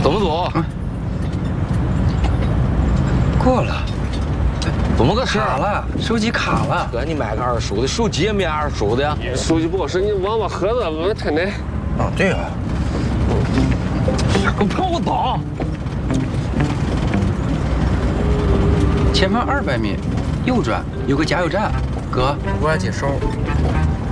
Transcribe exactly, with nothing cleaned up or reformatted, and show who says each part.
Speaker 1: 怎么走？嗯、
Speaker 2: 过了。
Speaker 1: 怎么个事？
Speaker 2: 卡了，手机卡了。
Speaker 1: 哥，你买个二手的，手机也没二手的呀。
Speaker 3: 手机不好使，你忘把盒子我太难。
Speaker 2: 哦，对啊。
Speaker 1: 我看我倒。
Speaker 2: 前方二百米，右转有个加油站。哥，我要接手。